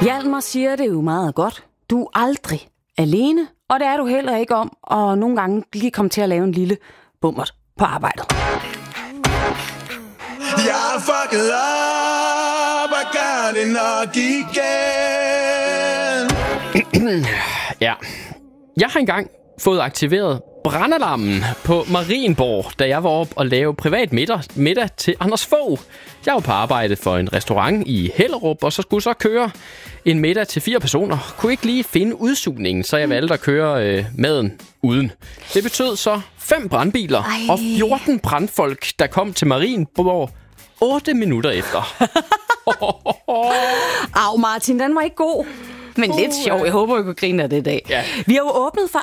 Hjalmar siger det jo meget godt. Du er aldrig alene, og det er du heller ikke om, og nogle gange lige komme til at lave en lille bummert på arbejdet. Jeg er fucket op og gør det nok igen. Ja. Jeg har engang fået aktiveret brandalarmen på Marienborg, da jeg var oppe og lave privat middag til Anders Fogh. Jeg var på arbejde for en restaurant i Hellerup, og så skulle så køre en middag til 4 personer. Kunne ikke lige finde udsugningen, så jeg valgte at køre maden uden. Det betød så 5 brandbiler og 14 brandfolk, der kom til Marienborg 8 minutter efter. Au Martin, den var ikke god. Men lidt sjov. Jeg håber, I kunne grine af det i dag. Ja. Vi har jo åbnet for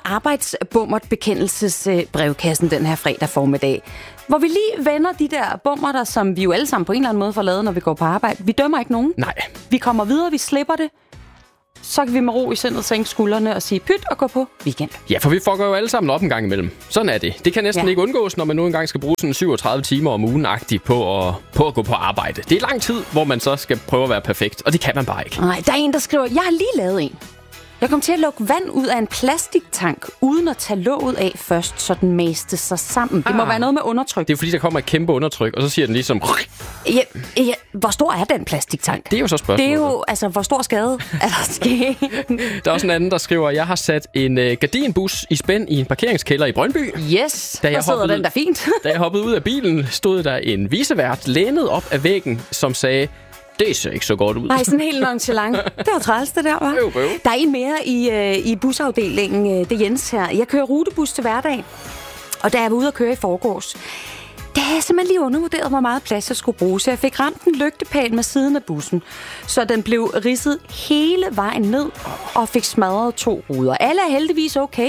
arbejdsbummert-bekendelsesbrevkassen den her fredag formiddag, hvor vi lige vender de der bummerter, som vi jo alle sammen på en eller anden måde får lavet, når vi går på arbejde. Vi dømmer ikke nogen. Nej. Vi kommer videre, vi slipper det. Så kan vi med ro i sindet sænke skuldrene og sige pyt og gå på weekend. Ja, for vi fucker jo alle sammen op en gang imellem. Sådan er det. Det kan næsten ikke undgås, når man nu engang skal bruge sådan 37 timer om ugen-agtigt på at gå på arbejde. Det er lang tid, hvor man så skal prøve at være perfekt, og det kan man bare ikke. Nej, der er en, der skriver, jeg har lige lavet en. Jeg kom til at lukke vand ud af en plastiktank, uden at tage låget af først, så den maste sig sammen. Det må være noget med undertryk. Det er fordi, der kommer et kæmpe undertryk, og så siger den ligesom... Ja, hvor stor er den plastiktank? Det er jo så spørgsmålet. Det er jo, altså, hvor stor skade er der sket? Der er også en anden, der skriver, jeg har sat en gardinbus i spænd i en parkeringskælder i Brøndby. Yes, der sidder den der fint. Da jeg hoppede ud af bilen, stod der en vicevært lænet op af væggen, som sagde... Det ser ikke så godt ud. Nej, sådan helt nonchalant. Det var træls, det der, var. Der er en mere i busafdelingen. Det er Jens her. Jeg kører rutebus til hverdag, og da jeg var ude at køre i forgårs, der har jeg simpelthen lige undervurderet, hvor meget plads jeg skulle bruge. Så jeg fik ramt en lygtepæl med siden af bussen, så den blev ridset hele vejen ned og fik smadret 2 ruder. Alle er heldigvis okay.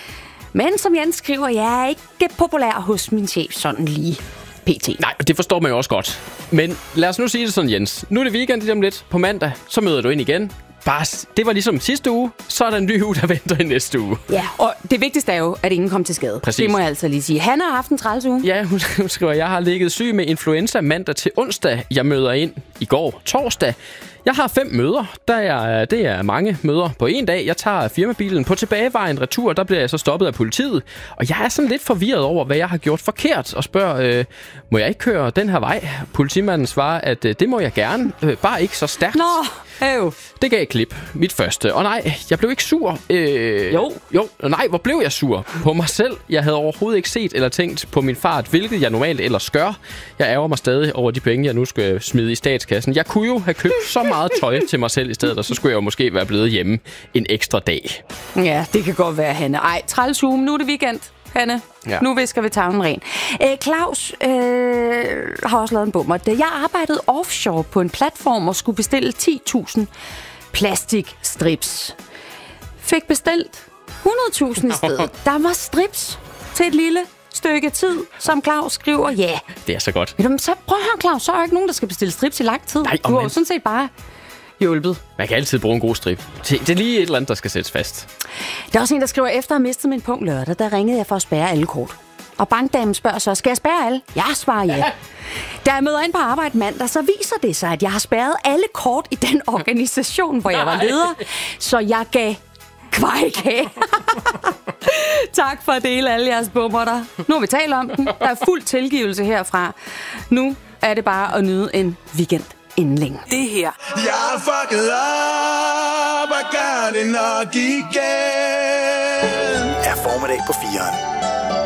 Men som Jens skriver, jeg er ikke populær hos min chef sådan lige. PT. Nej, det forstår man jo også godt. Men lad os nu sige det sådan, Jens. Nu er det weekend lige om lidt. På mandag, så møder du ind igen. Det var ligesom sidste uge, så er der en ny uge, der venter i næste uge. Ja, og det vigtigste er jo, at ingen kom til skade. Præcis. Det må jeg altså lige sige. Han har haft en træls uge. Ja, hun skriver, jeg har ligget syg med influenza mandag til onsdag. Jeg møder ind i går torsdag. Jeg har 5 møder. Det er mange møder på en dag. Jeg tager firmabilen på tilbagevejen retur. Der bliver jeg så stoppet af politiet. Og jeg er sådan lidt forvirret over, hvad jeg har gjort forkert. Og spørger, må jeg ikke køre den her vej? Politimanden svarer, at det må jeg gerne. Bare ikke så stærkt. Nå, Det gav et klip. Mit første. Og nej, jeg blev ikke sur. Jo. Nej, hvor blev jeg sur? På mig selv. Jeg havde overhovedet ikke set eller tænkt på min fart, hvilket jeg normalt ellers gør. Jeg ærger mig stadig over de penge, jeg nu skal smide i statskassen. Jeg kunne jo have købt så meget tøj til mig selv i stedet, og så skulle jeg jo måske være blevet hjemme en ekstra dag. Ja, det kan godt være, Hanne. Ej, træls uge. Nu er det weekend, Hanne. Ja. Nu visker vi tavlen ren. Claus har også lavet en bummer. Da jeg arbejdede offshore på en platform og skulle bestille 10.000 plastikstrips, fik bestilt 100.000 i stedet. Der var strips til et lille stykke tid, som Claus skriver. Ja. Det er så godt. Så prøv at høre, Claus, så er der ikke nogen, der skal bestille strips i lang tid. Nej, du har jo sådan set bare hjulpet. Man kan altid bruge en god strip. Det er lige et eller andet, der skal sættes fast. Der er også en, der skriver, efter at have mistet min punkt lørdag, der ringede jeg for at spærre alle kort. Og bankdamen spørger så, skal jeg spærre alle? Jeg svarer ja. Da jeg møder ind på arbejde mandag, så viser det sig, at jeg har spærret alle kort i den organisation, hvor jeg var leder. Så jeg gav kvejkage. Tak for at dele alle jeres bummerter. Nu har vi talt om den. Der er fuld tilgivelse herfra. Nu er det bare at nyde en weekend inden længe. Det her. Jeg er fucket op og gør det nok igen. Er formiddag på 4'eren.